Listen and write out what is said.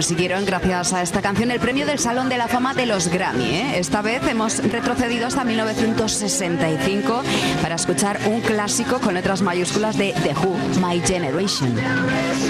consiguieron, gracias a esta canción, el premio del Salón de la Fama de los Grammy, ¿eh? Esta vez hemos retrocedido hasta 1965 para escuchar un clásico con letras mayúsculas de The Who, My Generation.